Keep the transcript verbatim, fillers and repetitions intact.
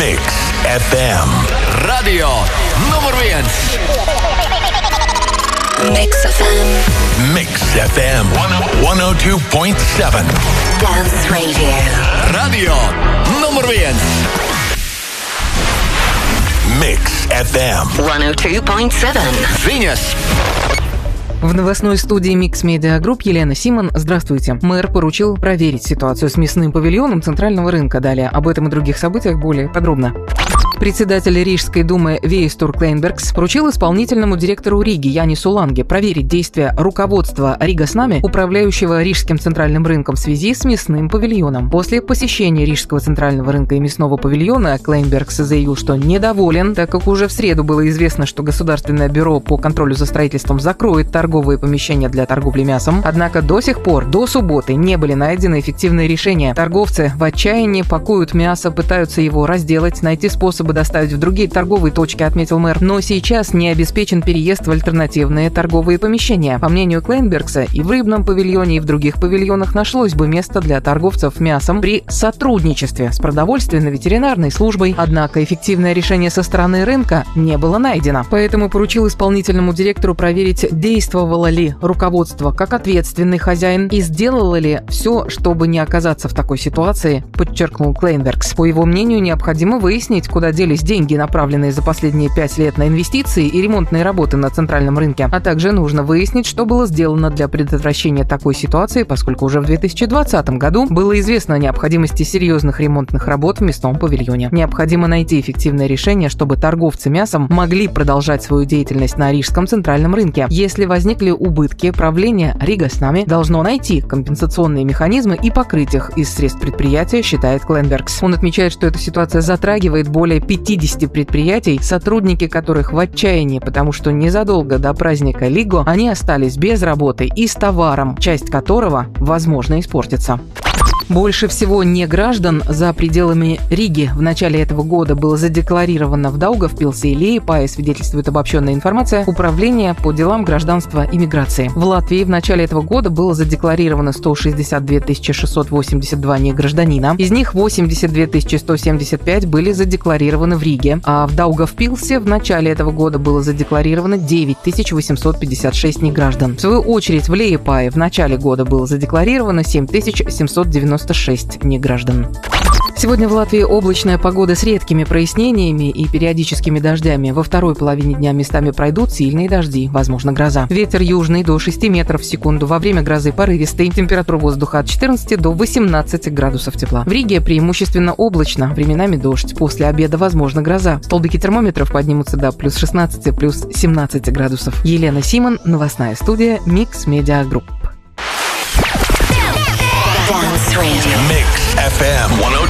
Mix эф эм. Radio nummer viens. Mix эф эм. Mix эф эм сто два и семь. Dance Radio. Radio nummer viens. Mix эф эм сто два и семь. Ziņas. В новостной студии Mix Media Group Елена Симон. Здравствуйте. Мэр поручил проверить ситуацию с мясным павильоном Центрального рынка. Далее об этом и других событиях более подробно. Председатель Рижской думы Веистур Клейнбергс поручил исполнительному директору Риги Янису Ланге проверить действия руководства Рига с нами, управляющего Рижским центральным рынком, в связи с мясным павильоном. После посещения Рижского центрального рынка и мясного павильона Клейнбергс заявил, что недоволен, так как уже в среду было известно, что Государственное бюро по контролю за строительством закроет торговые помещения для торговли мясом. Однако до сих пор, до субботы, не были найдены эффективные решения. Торговцы в отчаянии пакуют мясо, пытаются его разделать, найти способы доставить в другие торговые точки, отметил мэр. Но сейчас не обеспечен переезд в альтернативные торговые помещения. По мнению Клейнбергса, и в рыбном павильоне, и в других павильонах нашлось бы место для торговцев мясом при сотрудничестве с продовольственно-ветеринарной службой. Однако эффективное решение со стороны рынка не было найдено. Поэтому поручил исполнительному директору проверить, действовало ли руководство как ответственный хозяин и сделало ли все, чтобы не оказаться в такой ситуации, подчеркнул Клейнбергс. По его мнению, необходимо выяснить, куда делись деньги, направленные за последние пять лет на инвестиции и ремонтные работы на центральном рынке. А также нужно выяснить, что было сделано для предотвращения такой ситуации, поскольку уже в две тысячи двадцатом году было известно о необходимости серьезных ремонтных работ в мясном павильоне. Необходимо найти эффективное решение, чтобы торговцы мясом могли продолжать свою деятельность на Рижском центральном рынке. Если возникли убытки, правление Рига с нами должно найти компенсационные механизмы и покрыть их из средств предприятия, считает Клейнбергс. Он отмечает, что эта ситуация затрагивает более пятидесяти предприятий, сотрудники которых в отчаянии, потому что незадолго до праздника Лиго они остались без работы и с товаром, часть которого, возможно, испортится. Больше всего неграждан за пределами Риги в начале этого года было задекларировано в Даугавпилсе и Лиепае, свидетельствует обобщенная информация Управления по делам гражданства и миграции. В Латвии в начале этого года было задекларировано сто шестьдесят две тысячи шестьсот восемьдесят два негражданина. Из них восемьдесят две тысячи сто семьдесят пять были задекларированы в Риге, а в Даугавпилсе в начале этого года было задекларировано девять тысяч восемьсот пятьдесят шесть неграждан. В свою очередь в Лиепае в начале года было задекларировано семь тысяч семьсот девяносто шесть неграждан. Сегодня в Латвии облачная погода с редкими прояснениями и периодическими дождями. Во второй половине дня местами пройдут сильные дожди, возможно, гроза. Ветер южный до шести метров в секунду. Во время грозы порывистый. Температура воздуха от четырнадцати до восемнадцати градусов тепла. В Риге преимущественно облачно, временами дождь. После обеда возможна гроза. Столбики термометров поднимутся до плюс шестнадцати, плюс семнадцати градусов. Елена Симон, новостная студия Mix Media Group. Dance Radio. Mix эф эм сто